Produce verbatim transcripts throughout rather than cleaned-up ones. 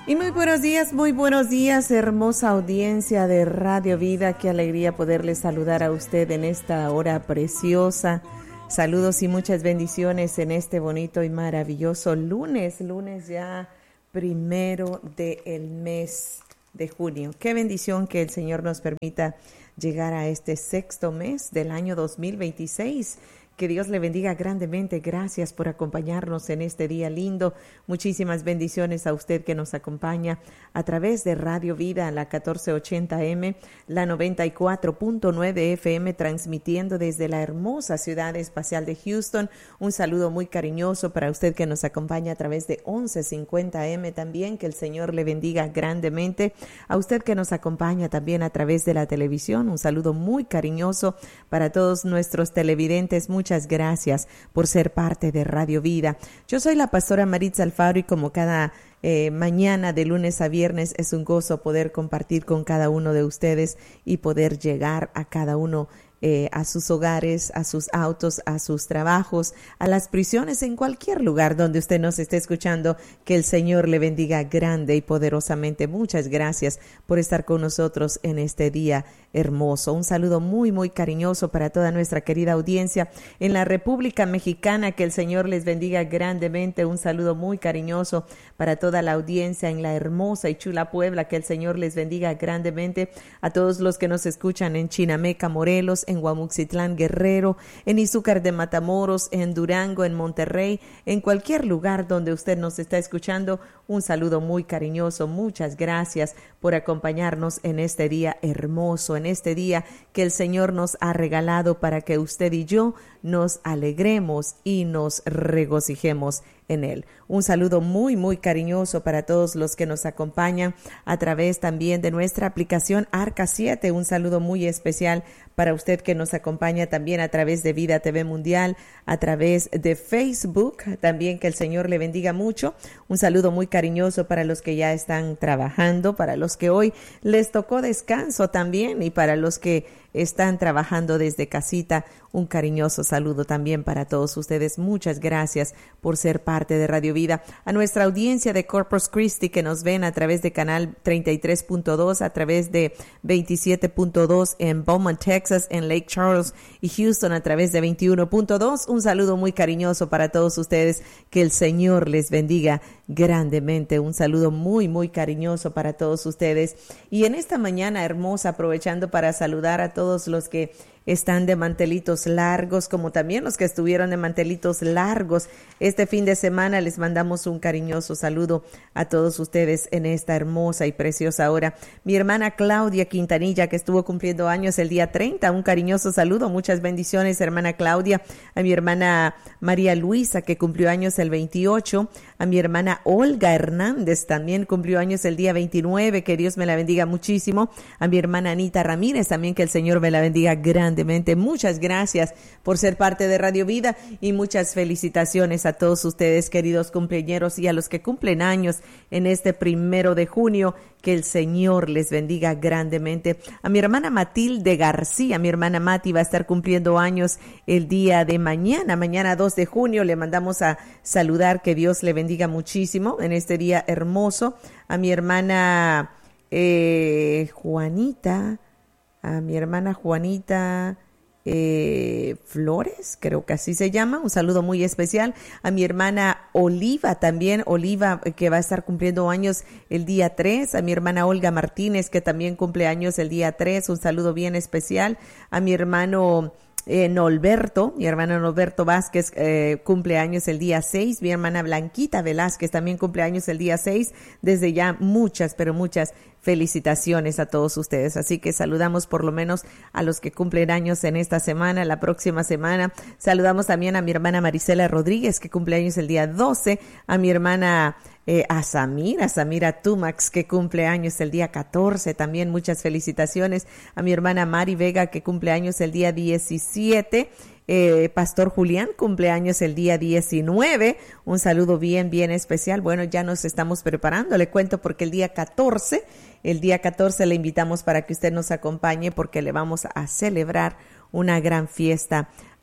Y muy buenos días, muy buenos días, hermosa audiencia de Radio Vida. Qué alegría poderles saludar a usted en esta hora preciosa. Saludos y muchas bendiciones en este bonito y maravilloso lunes, lunes ya primero del mes de junio. Qué bendición que el Señor nos permita llegar a este sexto mes del año dos mil veintiséis. Que Dios le bendiga grandemente. Gracias por acompañarnos en este día lindo. Muchísimas bendiciones a usted que nos acompaña a través de Radio Vida, la catorce ochenta eme, la noventa y cuatro punto nueve efe eme, transmitiendo desde la hermosa ciudad espacial de Houston. Un saludo muy cariñoso para usted que nos acompaña a través de once cincuenta eme también. Que el Señor le bendiga grandemente. A usted que nos acompaña también a través de la televisión. Un saludo muy cariñoso para todos nuestros televidentes. Muchas gracias por ser parte de Radio Vida. Yo soy la pastora Maritza Alfaro y como cada eh, mañana de lunes a viernes es un gozo poder compartir con cada uno de ustedes y poder llegar a cada uno Eh, a sus hogares, a sus autos, a sus trabajos, a las prisiones, en cualquier lugar donde usted nos esté escuchando. Que el Señor le bendiga grande y poderosamente. Muchas gracias por estar con nosotros en este día hermoso. Un saludo muy, muy cariñoso para toda nuestra querida audiencia en la República Mexicana. Que el Señor les bendiga grandemente. Un saludo muy cariñoso para toda la audiencia en la hermosa y chula Puebla. Que el Señor les bendiga grandemente. A todos los que nos escuchan en Chinameca, Morelos, en Guamuxitlán, Guerrero, en Izúcar de Matamoros, en Durango, en Monterrey, en cualquier lugar donde usted nos está escuchando. Un saludo muy cariñoso. Muchas gracias por acompañarnos en este día hermoso, en este día que el Señor nos ha regalado para que usted y yo nos alegremos y nos regocijemos en él. Un saludo muy, muy cariñoso para todos los que nos acompañan a través también de nuestra aplicación Arca siete. Un saludo muy especial para usted que nos acompaña también a través de Vida T V Mundial, a través de Facebook. También que el Señor le bendiga mucho. Un saludo muy cariñoso para los que ya están trabajando, para los que hoy les tocó descanso también y para los que están trabajando desde casita. Un cariñoso saludo también para todos ustedes. Muchas gracias por ser parte de Radio Vida. A nuestra audiencia de Corpus Christi que nos ven a través de canal treinta y tres punto dos, a través de veintisiete punto dos en Beaumont, Texas, en Lake Charles y Houston a través de veintiuno punto dos. Un saludo muy cariñoso para todos ustedes. Que el Señor les bendiga grandemente. Un saludo muy, muy cariñoso para todos ustedes. Y en esta mañana hermosa, aprovechando para saludar a todos los que están de mantelitos largos, como también los que estuvieron de mantelitos largos este fin de semana. Les mandamos un cariñoso saludo a todos ustedes en esta hermosa y preciosa hora. Mi hermana Claudia Quintanilla, que estuvo cumpliendo años el día treinta, un cariñoso saludo, muchas bendiciones, hermana Claudia. A mi hermana María Luisa, que cumplió años el veintiocho. A mi hermana Olga Hernández, también cumplió años el día veintinueve, que Dios me la bendiga muchísimo. A mi hermana Anita Ramírez, también que el Señor me la bendiga grande. Muchas gracias por ser parte de Radio Vida y muchas felicitaciones a todos ustedes, queridos cumpleañeros, y a los que cumplen años en este primero de junio. Que el Señor les bendiga grandemente. A mi hermana Matilde García, mi hermana Mati va a estar cumpliendo años el día de mañana, mañana dos de junio. Le mandamos a saludar, que Dios le bendiga muchísimo en este día hermoso. A mi hermana eh, Juanita, a mi hermana Juanita eh, Flores, creo que así se llama, un saludo muy especial. A mi hermana Oliva también, Oliva, que va a estar cumpliendo años el día tres. A mi hermana Olga Martínez, que también cumple años el día tres, un saludo bien especial. A mi hermano Eh, Norberto, mi hermano Norberto Vázquez eh, cumple años el día seis, mi hermana Blanquita Velázquez también cumple años el día seis, desde ya muchas, pero muchas felicitaciones a todos ustedes, así que saludamos por lo menos a los que cumplen años en esta semana, la próxima semana. Saludamos también a mi hermana Marisela Rodríguez, que cumple años el día doce, a mi hermana Eh, a Samira, Samira Tumax, que cumple años el día catorce, también muchas felicitaciones. A mi hermana Mari Vega, que cumple años el día diecisiete. Eh, Pastor Julián cumple años el día diecinueve, un saludo bien, bien especial. Bueno, ya nos estamos preparando, le cuento, porque el día catorce, el día catorce le invitamos para que usted nos acompañe, porque le vamos a celebrar una gran fiesta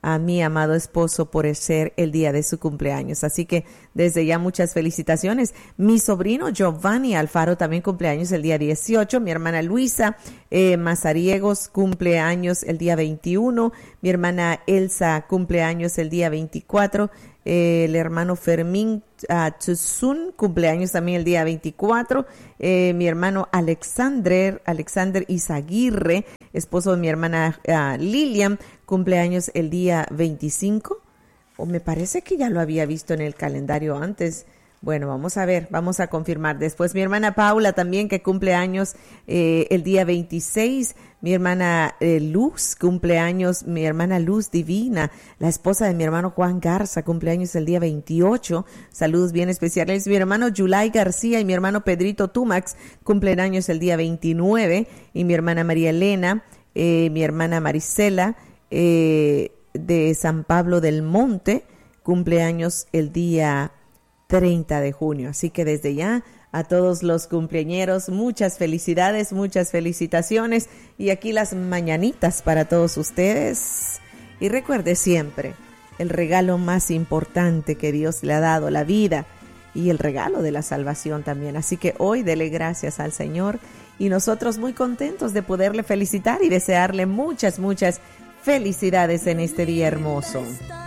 a mi amado esposo por ser el día de su cumpleaños. Así que desde ya muchas felicitaciones. Mi sobrino Giovanni Alfaro también cumpleaños el día dieciocho. Mi hermana Luisa eh, Mazariegos cumpleaños el día veintiuno. Mi hermana Elsa cumpleaños el día veinticuatro. Eh, el hermano Fermín uh, Tuzun cumpleaños también el día veinticuatro. Eh, mi hermano Alexander, Alexander Izaguirre, esposo de mi hermana uh, Lilian, cumpleaños el día veinticinco. O me parece que ya lo había visto en el calendario antes. Bueno, vamos a ver, vamos a confirmar. Después mi hermana Paula también, que cumple años eh, el día veintiséis. Mi hermana eh, Luz, cumpleaños, mi hermana Luz Divina, la esposa de mi hermano Juan Garza, cumpleaños el día veintiocho. Saludos bien especiales. Mi hermano Yulay García y mi hermano Pedrito Tumax, cumplen años el día veintinueve. Y mi hermana María Elena, eh, mi hermana Marisela, eh, de San Pablo del Monte, cumpleaños el día treinta de junio. Así que desde ya a todos los cumpleañeros, muchas felicidades, muchas felicitaciones, y aquí las mañanitas para todos ustedes. Y recuerde siempre el regalo más importante que Dios le ha dado, la vida, y el regalo de la salvación también. Así que hoy dele gracias al Señor, y nosotros muy contentos de poderle felicitar y desearle muchas, muchas felicidades en este día hermoso.